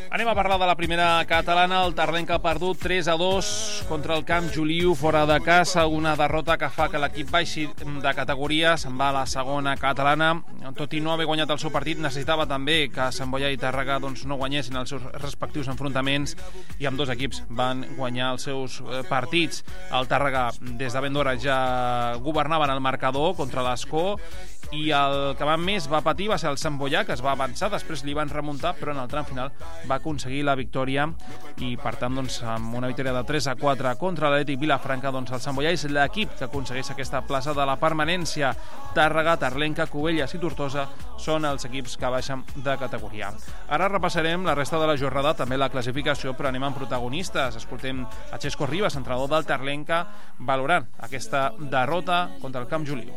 Anem a parlar de la primera catalana. El Tarlenca ha perdut 3-2 contra el Camp Juliu fora de casa, una derrota que fa que l'equip baixi de categoria, se'n va a la segona catalana. Tot i no haver guanyat el seu partit, necessitava també que Sant Boià i Tàrrega no guanyessin els seus respectius enfrontaments, i amb dos equips van guanyar els seus partits. El Tàrrega des de ben d'hora ja governava en el marcador contra l'Escó, i el que més va patir va ser el Sant Boià, que es va avançar, després li van remuntar, però en el tram final va aconseguir la victòria, i per tant amb una victòria de 3-4 contra l'Atlètic Vilafranca, el Sant Boià és l'equip que aconsegueix aquesta plaça de la permanència. Tàrrega, Tarlenca, Cubelles i Tortosa són els equips que baixen de categoria. Ara repassarem la resta de la jornada, també la classificació, però anem amb protagonistes. Escoltem a Xesco Rivas, entrenador del Tarlenca, valorant aquesta derrota contra el Camp Juliu.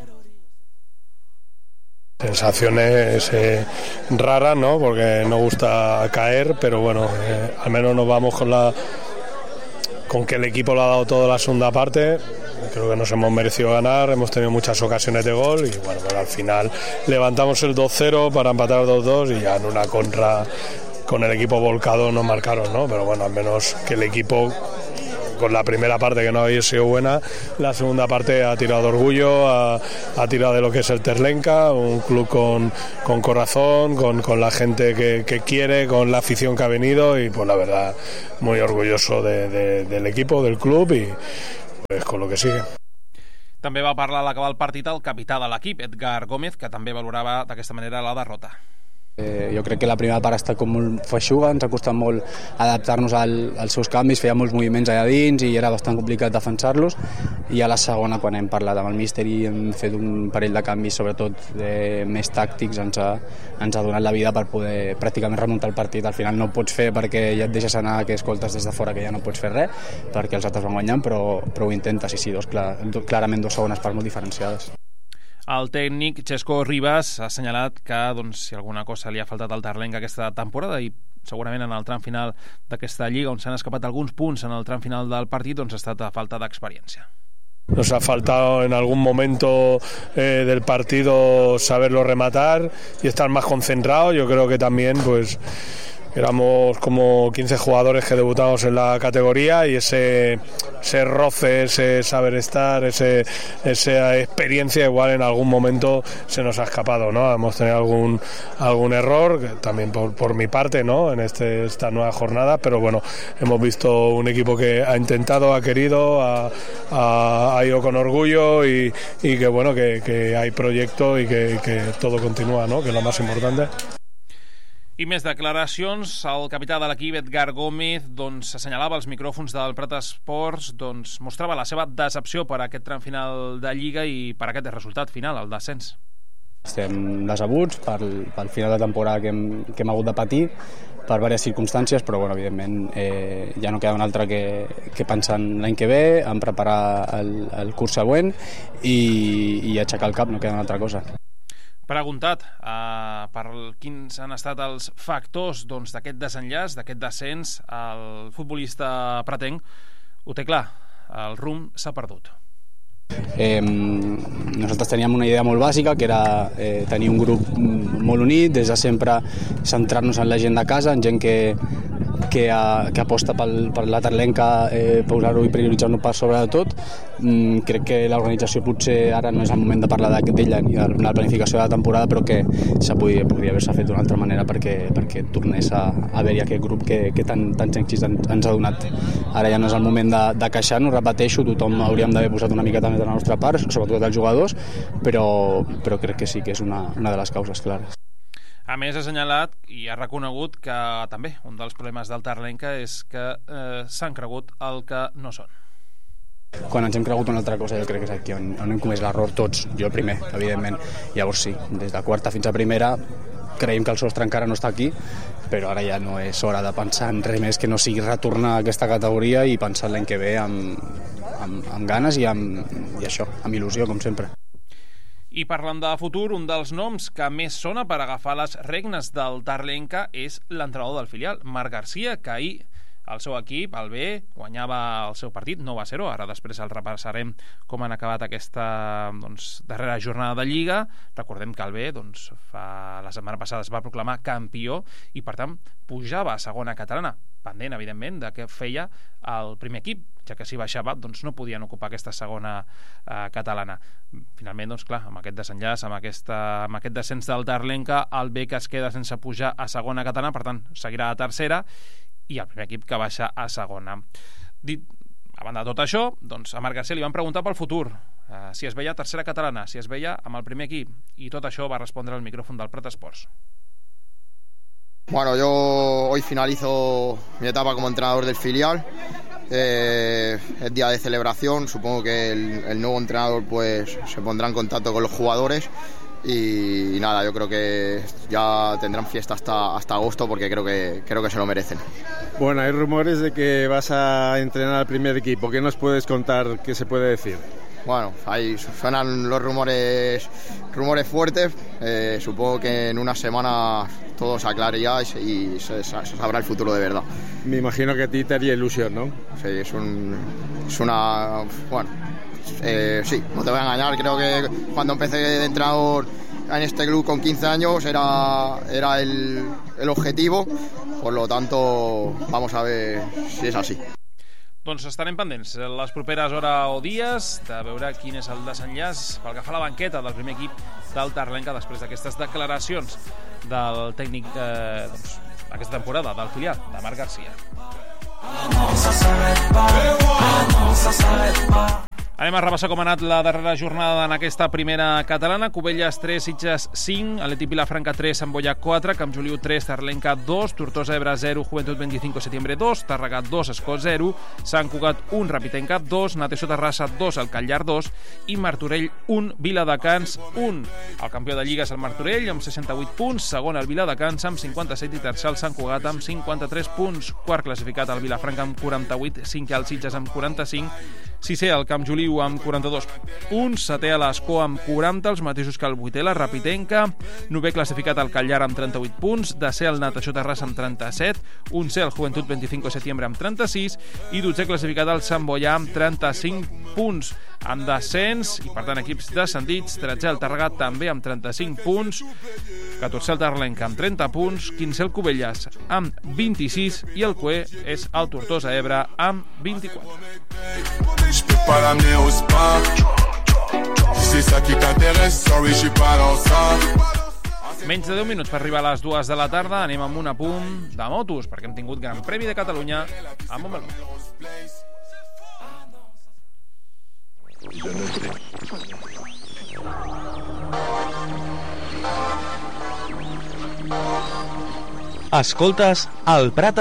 Sensaciones raras, ¿no? Porque no gusta caer, pero bueno, al menos nos vamos con que el equipo lo ha dado toda la segunda parte. Creo que nos hemos merecido ganar, hemos tenido muchas ocasiones de gol y bueno, pues al final levantamos el 2-0 para empatar 2-2 y ya en una contra con el equipo volcado nos marcaron, ¿no? Pero bueno, al menos que el equipo, con la primera parte que no había sido buena, la segunda parte ha tirado de orgullo, ha tirado de lo que es el Tarlenca, un club con corazón, con la gente que quiere, con la afición que ha venido, y pues la verdad muy orgulloso del equipo, del club, y pues con lo que sigue. També va parlar a l'acabar el partit el capità de l'equip, Edgar Gómez, que també valorava d'aquesta manera la derrota. Jo crec que la primera part ha estat com molt feixuga, ens ha costat molt adaptar-nos als seus canvis, feia molts moviments allà dins i era bastant complicat defensar-los, i a la segona, quan hem parlat amb el míster i hem fet un parell de canvis, sobretot més tàctics, ens ha donat la vida per poder pràcticament remuntar el partit. Al final no ho pots fer perquè ja et deixes anar, que escoltes des de fora que ja no pots fer res, perquè els altres van guanyant, però ho intentes, i sí, clarament dues segones parts molt diferenciades. El tècnic Xesco Rivas ha assenyalat que si alguna cosa li ha faltat al Tarlenca aquesta temporada, i segurament en el tram final d'aquesta lliga, on s'han escapat alguns punts en el tram final del partit, ha estat a falta d'experiència. Nos ha faltado en algún momento del partido saberlo rematar y estar más concentrados. Yo creo que también pues éramos como 15 jugadores que debutamos en la categoría, y ese roce, ese saber estar, esa experiencia igual en algún momento se nos ha escapado, ¿no? Hemos tenido algún error, también por mi parte, ¿no? En esta nueva jornada, pero bueno, hemos visto un equipo que ha intentado, ha querido, ha ido con orgullo, y que bueno, que hay proyecto y que todo continúa, ¿no? Que es lo más importante. I més declaracions. El capità de l'equip, Edgar Gómez, assenyalava als micròfons del Prat Esports, mostrava la seva decepció per aquest tram final de Lliga i per aquest resultat final, el descens. Estem decebuts pel final de temporada que hem hagut de patir per diverses circumstàncies, però bueno, evidentment ja no queda un altre que pensar en l'any que ve, en preparar el curs següent i aixecar el cap, no queda una altra cosa. Preguntat per quins han estat els factors d'aquest desenllaç, d'aquest descens, el futbolista pratenc ho té clar, el rumb s'ha perdut. Nosaltres teníem una idea molt bàsica, que era tenir un grup molt unit, des de sempre centrar-nos en la gent de casa, en gent que aposta per la Tarlenca, posar-ho i prioritzar-ho per sobre de tot. Crec que l'organització potser ara no és el moment de parlar d'ella ni de la planificació de la temporada, però que podria haver-se fet d'una altra manera perquè tornés a haver-hi aquest grup que tants èxits ens ha donat. Ara ja no és el moment de queixar-nos, repeteixo, tothom hauríem d'haver posat una miqueta més de la nostra part, sobretot els jugadors, però crec que sí que és una de les causes clares. A més, ha assenyalat i ha reconegut que també un dels problemes del Tarlenca és que s'han cregut el que no són. Quan ens hem cregut una altra cosa, jo crec que és aquí on hem comès l'error tots, jo primer, evidentment. Llavors sí, des de quarta fins a primera creiem que el sostre encara no està aquí, però ara ja no és hora de pensar en res més que no sigui retornar a aquesta categoria i pensar l'any que ve amb ganes i això, amb il·lusió, com sempre. I parlant de futur, un dels noms que més sona per agafar les regnes del Tarlenca és l'entrenador del filial, Marc Garcia, que ahir el seu equip, el B, guanyava el seu partit, no va ser-ho, ara després el repassarem com han acabat aquesta darrera jornada de Lliga. Recordem que el B la setmana passada es va proclamar campió i per tant pujava a segona catalana, pendent evidentment de què feia el primer equip, ja que si baixava no podien ocupar aquesta segona catalana. Finalment, clar, amb aquest desenllaç, amb aquest descens del Darlenca, el B que es queda sense pujar a segona catalana, per tant seguirà a tercera, i el primer equip que baixa a segona. A banda de tot això, a Marc García li van preguntar pel futur, si es veia tercera catalana, si es veia amb el primer equip, i tot això va respondre al micròfon del Prat Esports. Bueno, yo hoy finalizo mi etapa como entrenador del filial. Es día de celebración, supongo que el nuevo entrenador pues se pondrá en contacto con los jugadores y nada, yo creo que ya tendrán fiesta hasta agosto porque creo que se lo merecen. Bueno, hay rumores de que vas a entrenar al primer equipo. ¿Qué nos puedes contar? ¿Qué se puede decir? Bueno, ahí suenan los rumores fuertes. Supongo que en uuna semana todo se aclarará y se sabrá el futuro de verdad. Me imagino que a ti te haría ilusión, ¿no? Sí, es una... Bueno, sí, no te voy a engañar. Creo que cuando empecé de entrenador en este club con 15 años era el objetivo. Por lo tanto, vamos a ver si es así. Doncs estarem pendents les properes hores o dies de veure quin és el desenllaç pel que fa a la banqueta del primer equip del Darlenca després d'aquestes declaracions del tècnic aquesta temporada del filial, de Marc García. Anem a repassar com ha anat la darrera jornada en aquesta primera catalana. Cubelles 3, Sitges 5, Atlètic Vilafranca 3, Sant Boia 4, Camp Joliu 3, Tarlenca 2, Tortosa Ebre 0, Joventut 25 Setembre 2, Tàrrega 2, Escó 0, Sant Cugat 1, Rapitenca 2, Natació Terrassa 2, el Catllar 2 i Martorell 1, Viladecans 1. El campió de Lliga és el Martorell amb 68 punts, segon el Viladecans amb 57 i tercer el Sant Cugat amb 53 punts. Quart classificat el Vilafranca amb 48, cinquè el Sitges amb 45, sisè el Camp Joliu amb 42 punts, setè a l'Escó amb 40, els mateixos que el vuitè la Rapitenca, novè classificat el Catllar amb 38 punts, desè el Natació Terrassa amb 37, onzè el Joventut 25 de setembre amb 36 i dotzè classificat el Sant Boià amb 35 punts. En descens, i per tant equips descendits, 13è el Tàrrega també amb 35 punts, 14è el Darlenca amb 30 punts, 15è el Cubelles amb 26 i el cué és el Tortosa Ebre amb 24. Menys de 10 minuts per arribar a les 2 de la tarda. Anem amb un apunt de motos, perquè hem tingut Gran Premi de Catalunya a Montmeló. Escoltes el Prat